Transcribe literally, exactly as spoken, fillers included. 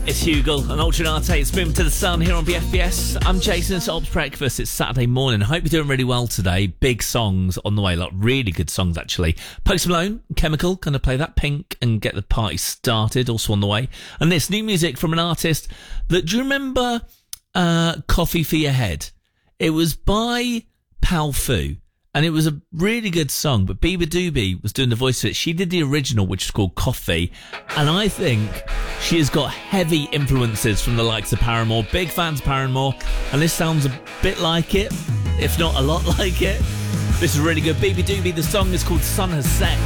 It's Hugel and Ultra Narte. It's Boom to the Sun here on B F B S. I'm Jason. It's Ops Breakfast. It's Saturday morning. I hope you're doing really well today. Big songs on the way. Like really good songs, actually. Post Malone, Chemical. Going to play that Pink and get the party started. Also on the way. And this new music from an artist that, do you remember uh, Coffee for Your Head? It was by Pal Fu. And it was a really good song, but Biba Doobie was doing the voice of it. She did the original, which is called Coffee. And I think she has got heavy influences from the likes of Paramore. Big fans of Paramore. And this sounds a bit like it, if not a lot like it. This is really good. Biba Doobie, the song is called Sun Has Set.